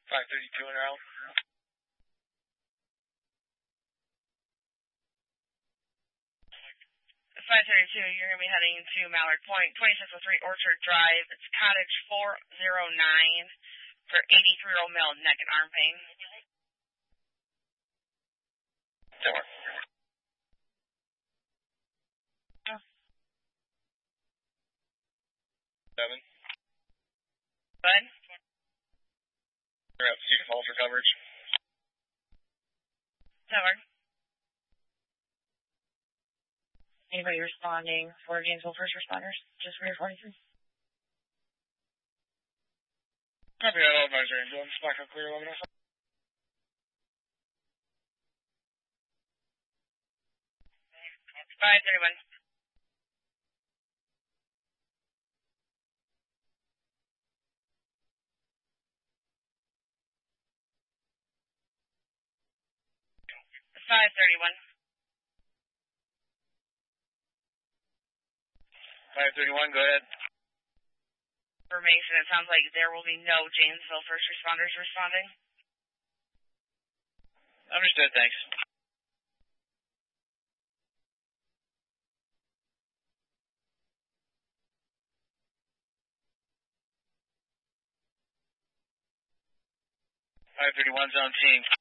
532 and around. 532, you're going to be heading to Mallard Point, 2603 Orchard Drive. It's cottage 409 for 83-year-old male, neck and arm pain. Sure. Seven. Bud? You're up to call for coverage. Tower. Anybody responding for Gainesville first responders? Just for your 43? Copy that, advisor ambulance. Back up clear 1107. 531. $531. 531, go ahead. Information, it sounds like there will be no Janesville first responders responding. Understood, thanks. $531's on scene.